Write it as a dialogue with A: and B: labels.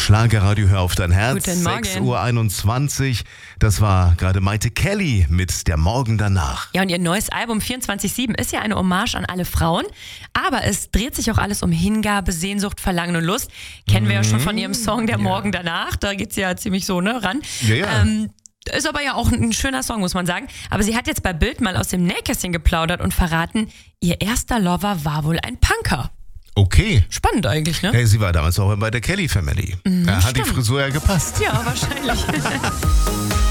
A: Schlagerradio, hör auf dein Herz.
B: Guten Morgen.
A: 6:21 Uhr. Das war gerade Maite Kelly mit Der Morgen danach.
B: Ja, und ihr neues Album 24/7 ist ja eine Hommage an alle Frauen. Aber es dreht sich auch alles um Hingabe, Sehnsucht, Verlangen und Lust. Kennen wir ja schon von ihrem Song Der Morgen danach. Da geht's ja ziemlich so ran.
A: Ja.
B: Ist aber ja auch ein schöner Song, muss man sagen. Aber sie hat jetzt bei Bild mal aus dem Nähkästchen geplaudert und verraten, ihr erster Lover war wohl ein Punker.
A: Okay.
B: Spannend eigentlich, ne?
A: Hey, sie war damals auch bei der Kelly Family. Da hat die
B: stimmt.
A: Frisur ja gepasst.
B: Ja, wahrscheinlich.